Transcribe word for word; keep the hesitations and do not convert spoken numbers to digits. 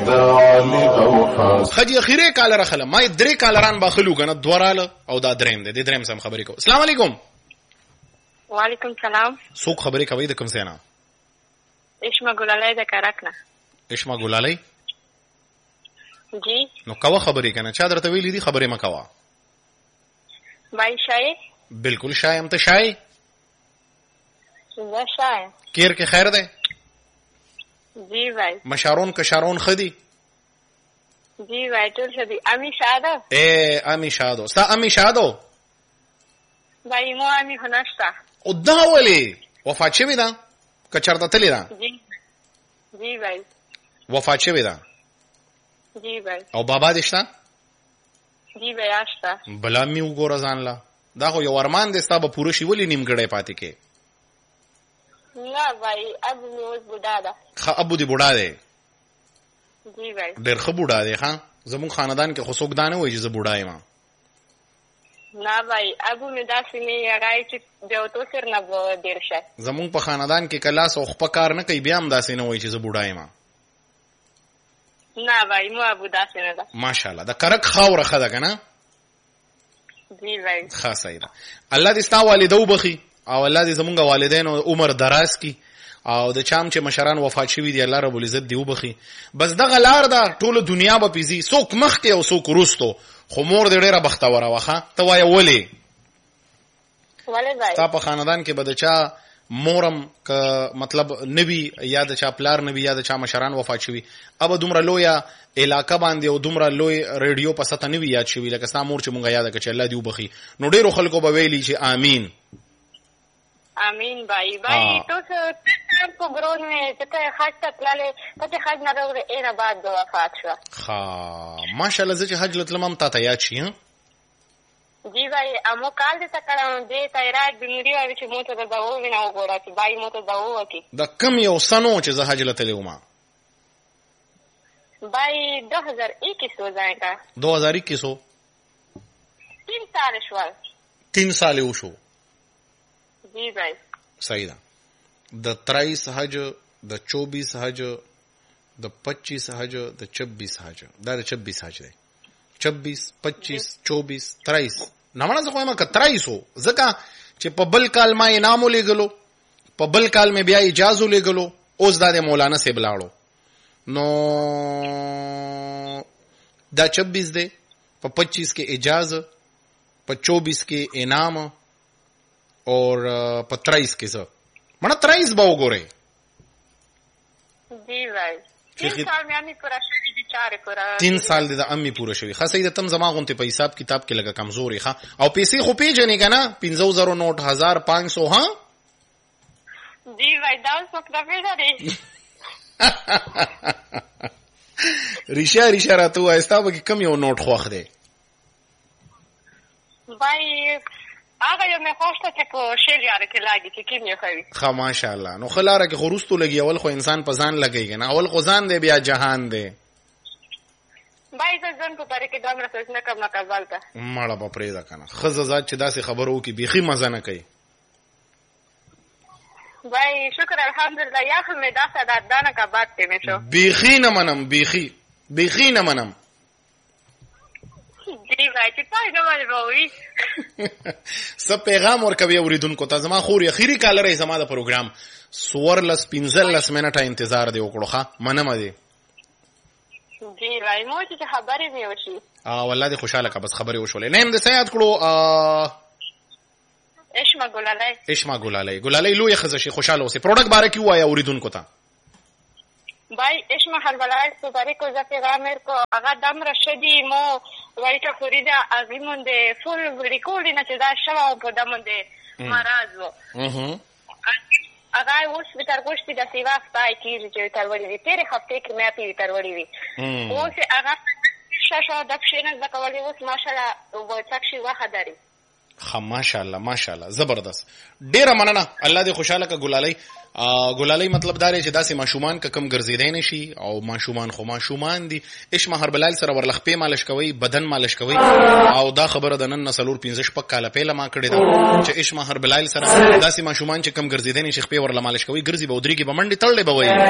خدي اخیره کال راخله ما درې کالران باخلو کنه دوراله او دا دریم دی د دریم سم خبرې کو. السلام علیکم. وعلیکم سلام. څوک خبرې کوي د کوم ځای نه؟ اشما ګلالۍ د کارک نه. اشما ګلالۍ جی. نو کوه خبرې کنه چا درته ویلې دي خبرې مکوا. بای شای بالکل شایم ته شای زه شای کیر کې خیر ده. جی بای. مشارون کشارون خدي جی بای ټول شدي. امی شاده اے امی شادو ستا امی شادو بای مو امی هنشتا او دا ولی وفات شوی دا که چرته تلی دا؟ جی جی بای وفات شوی دا. جی بای. او بابا دشتا؟ جی بای آشتا. بلا می وګوره ځان لا دا خو یو ارمان دی ستا به پوره شي ولې نیمګړی پاتې کې؟ نه بای ابو می اوس بوډا ده. ښه ابو دې بوډا دی؟ جی بای. ډېر ښه بوډا دی. ښه زموږ خاندان کې خو څوک دا نه وایي چې زه بوډا یم. نه بای ابو می داسې مې هغه چې د اوتو سر نه به ډېر شه. زموږ په خاندان کې که لاس او خپه کار نه کوي بیا هم داسې نه وایي چې زه بوډا یم. نه بای مو ابو داسې نه ده. ماشاءالله د کرک خاوره ښه ده که نه؟ جی بای. ښه صحیح ده. الله دې ستا والده وبخي او الله دې زمونږ والدینو عمر دراز کی او د چام چې مشران وفات شوي دي الله رب العزت دې وبخي. بس دغه لار ده ټوله دنیا به پیځي څوک مخکې او څوک وروستو خو مور دې ډېره بختوره وه. ښه ته وایه ولې؟ ولې بای؟ ستا په خاندان کې به د چا مورم که مطلب نوی یا د چا پلار نوی یا د چا مشران وفات شوي ابه دومره لویه علاقه باندې او دومره لوی ریډیو په سطح نوی یاد شوي لکه ستا مور چې مونږه یاده کړه چې الله دې وبخي نو ډېرو خلکو به ویلي چې آمین آمین بای. بای تو څه په ګرون مې ته حج ته تللې ته حج نه راغلې ایره بعد د وفات شوه. ښه ماشاءالله زه چې حج لتلم هم تا ته یاد شي. جی بای امو کال دې ته کړم دې تایراید بیماري وایي چې مو ته د دوا وینه وګوره چې بای مو ته دوا وکړي. د کم یو سنو چې زه حج لتلی وم؟ بای دو ہزار اکیس ہو جائے گا. دو ہزار اکیس ہو تین سال شوال. تین سال وشو. جی بای. صحیح ده. د ترایس حج د چوبیس حج د پچیس حج د چبیس حج دا د چبیس حج دی. چبیس پچیس چوبیس ترایس نمونه زه خو یم که ترایس و ځکه چې په بل کال ما انعام ولیږلو په بل کال مې بیا اجاز ولیږلو اوس دا د مولانا صاحب لاړو نو دا چبیس دی په پچیس کې اجاز په چوبیس کې انعام اور په ترایس کې زه مړه ترایس به وګورئ. جی بھائی تین سال میں امی پورا شوی دی چارے پورا تین سال دی دا امی پورا شوی. ښه صحیح ده. تم زما غونتې په حساب کتاب کې لږه کمزورې ښه او پیسې خو پیژنې که نه پنځو زرو نوټ هزار پانچ سو ها جی بھائی دا اوس وخت پیژنې ریشه ریشه راته ووایه ستا به کې کوم یو نوټ خوښ دی؟ بھائی هغه یو مې خوښ ته چې په شل یاره کې لګي چې کوم یې ښه وي. ښه ماشاءالله. نو ښه لاره کې خو وروستو لګي اول خو انسان په ځان لګوي که نه اول خو ځان دی بیا جهان دی. بھائی زه ځان په طریقې دومره سوچ نه کوم لکه ځل ته مړه به پرېږده که نه ښځه ذات چې داسې خبره وکړي بیخي مزه نه کوي. بھائی شکر الحمدلله یا خو مې دا سعادتدانه که باد کې مې شو بیخي نه منم بیخي بیخي نه منم. جی بھائی چې تاسو نه باندې به وي څه پیغام ورکوي اورېدونکو ته؟ زما خور اخري کالر زما د پروګرام څوارلس پنځلس منټه انتظار دی وکړو. ښه منمه دی. جی بھائی مو چې خبرې مې وشي والله دې خوشحاله که بس خبرې وشولې. نیم دې څه یاد کړو؟ اشما ګلالۍ. اشما ګلالۍ. ګلالۍ لویه ښځه شي خوشحاله اوسې. پروډکټ باره کې ووایه اورېدونکو ته. بھائی اشما هربلای سپاری کو پیغام میرے کو اگر دم رشدی مو وای که خریده ازیمونده فول ریکوردینگ چې دا شوا په دمونده مرز وو اگر اوس وتر ګوشتي د سیوا پای کیږي چې تر وړي دي تیرې هفته کې مې پی تر وړي وي اوس اگر شاشه د پښینه د کولې اوس ماشاءالله و څکشي واخه داري. خا ماشاءالله ماشاءالله زبردست. ډیره مننه. الله دې خوشاله کا ګلالۍ. ګلالۍ مطلب دا دی چې داسې ماشومان که کم ګرځېدی نه شي او ماشومان خو ماشومان دي. عشمه هربلال سره ورلخپې مالش کوئ بدن مالش کوئ او دا خبره د نن نه څلور پنځه شپږ کاله پیله ما کړې ده چې عشمه هربلال سره داسې ماشومان چې کم ګرځېدی نه شي خپې ورله مالش کوئ ګرځي به ودرېږي به منډې تړلې به وایي